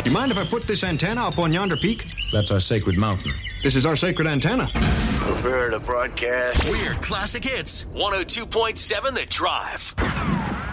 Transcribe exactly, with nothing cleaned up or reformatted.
You mind if I put this antenna up on yonder peak? That's our sacred mountain. This is our sacred antenna. Prepare to broadcast. We're Classic Hits, one oh two point seven The Drive.